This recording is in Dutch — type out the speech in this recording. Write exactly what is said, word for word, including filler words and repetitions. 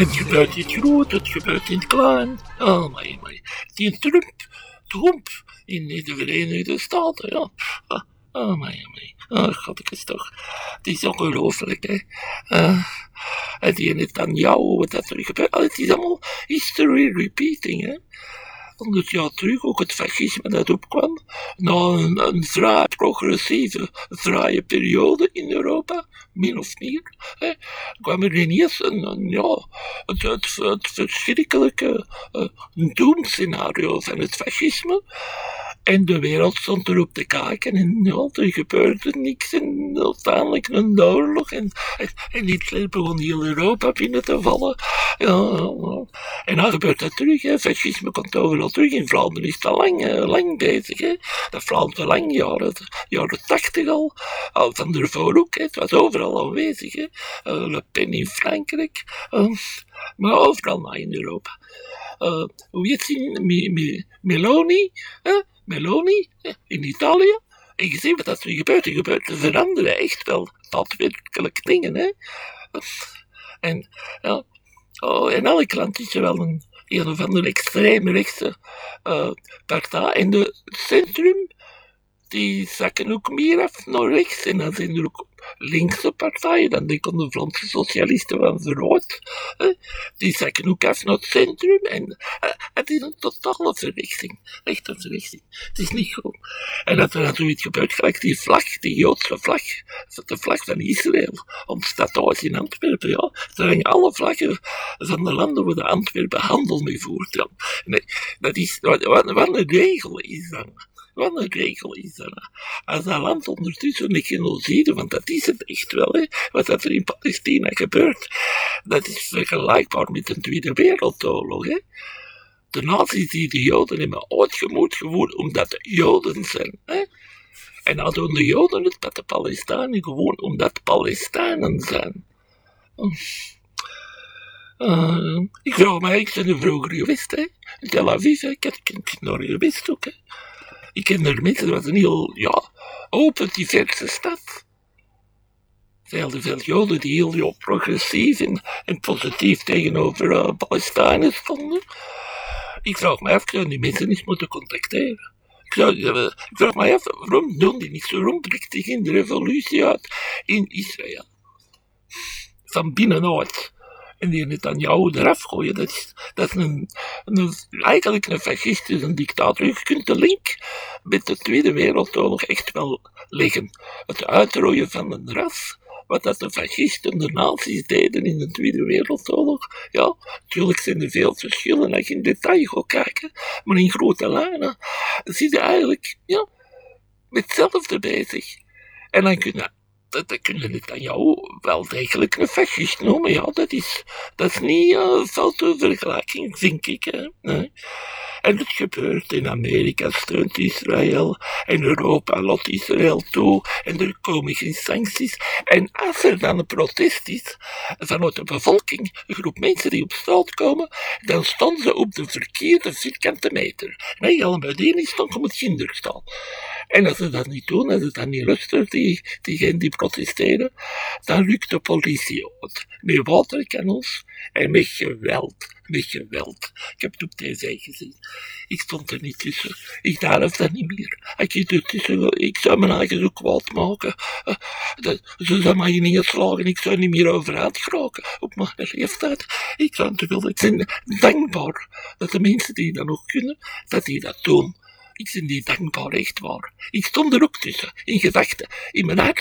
Het gebeurt in het groot, het gebeurt in het klein. Oh, my, my. Die Trump, Trump in de Verenigde Staten, ja. Oh, my, my. Oh, god, ik is toch... Het is ongelooflijk, hè. Uh, en die Netanyahu, wat dat er gebeurt. Het is allemaal history repeating, hè. Honderd jaar terug ook het fascisme dat opkwam, na een, een vrij progressieve, fraaie periode in Europa, min of meer, hè, kwam er ineens een, een, ja, het, het, het verschrikkelijke uh, doemscenario van het fascisme. En de wereld stond erop te kijken en ja, er gebeurde niks en uiteindelijk een oorlog en, en, en Hitler begon heel Europa binnen te vallen. Ja, en dan gebeurt dat terug, hè. Fascisme komt overal terug. In Vlaanderen is het al lang, uh, lang bezig, hè. Dat Vlaanderen lang, jaren, jaren tachtig al, al van ervoor ook, hè. Het was overal aanwezig, hè. Uh, Le Pen in Frankrijk, uh, maar overal maar in Europa. Uh, hoe heet ze? Mi, mi, Meloni, hè? Meloni, in Italië. En je ziet wat dat er gebeurt. Er gebeurt er veranderen echt wel daadwerkelijk dingen, hè. En, ja, oh, in elk land is er wel een, een of andere extreemrechtse uh, partij. En de centrum, die zakken ook meer af naar rechts. En dan zijn er ook linkse partijen, dan denk ik aan de Vlaamse socialisten van Verhoort, hè, die zakken ook af naar het centrum en uh, het is een totale verrichting, echt een verrichting. Het is niet goed. En dat er dan zoiets gebeurt, gelijk die vlag, die Joodse vlag, de vlag van Israël, om het stadhuis in Antwerpen, ja, er hangen alle vlaggen van de landen waar de Antwerpen handel mee voert. Ja. Nee, dat is, wat, wat een regel is dan. Wat een regel is dat. Als dat land ondertussen een genocide, want dat is het echt wel, hè, wat dat er in Palestina gebeurt, dat is vergelijkbaar met de Tweede Wereldoorlog. Hè. De nazi's die de Joden hebben uitgemoord gewoon omdat de Joden zijn. Hè. En dan doen de Joden het met de Palestijnen gewoon omdat Palestijnen zijn. Uh, ik vraag me, ik ben er vroeger geweest, hè. In Tel Aviv, hè. Ik heb nog geweest ook, hè. Ik ken er mensen, dat was een heel, ja, open, diverse stad. Veel te veel Joden die heel, heel progressief en, en positief tegenover uh, Palestijnen stonden. Ik vraag me af, ik zou die mensen eens moeten contacteren. Ik, zou, uh, ik vraag me af, waarom doen die niet zo rondrichtig in de revolutie uit in Israël? Van binnenuit. En die Netanyahu eraf gooien, dat is, dat is een, een, eigenlijk een fascist, dus een dictator. Je kunt de link met de Tweede Wereldoorlog echt wel leggen. Het uitrooien van een ras, wat dat de fascisten, de nazi's deden in de Tweede Wereldoorlog. Ja, natuurlijk zijn er veel verschillen als je in detail gaat kijken, maar in grote lijnen zie je eigenlijk, ja, met hetzelfde bezig. En dan kun je Dat, dat kun je niet aan jou wel degelijk een fascist noemen. Ja, dat is, dat is niet een uh, foute vergelijking, vind ik. Hè? Nee. En het gebeurt in Amerika, steunt Israël. En Europa laat Israël toe. En er komen geen sancties. En als er dan een protest is vanuit de bevolking, een groep mensen die op straat komen, dan staan ze op de verkeerde vierkante meter. Nee, allemaal die niet staan op het kinderstal. En als ze dat niet doen, als het dan niet luistert, die, diegenen die protesteren, dan lukt de politie uit. Met waterkanonnen en met geweld. Met geweld. Ik heb het op tv gezien. Ik stond er niet tussen. Ik durf dat niet meer. Ik, er tussen, ik zou mijn eigen zo kwaad maken. Uh, dat, ze zou mij niet slagen. Ik zou niet meer overuit geraken. Op mijn leeftijd. Ik zou te veel. Ik ben dankbaar dat de mensen die dat nog kunnen, dat die dat doen. Ik ben die dankbaar, echt waar. Ik stond er ook tussen, in gedachten. In mijn hart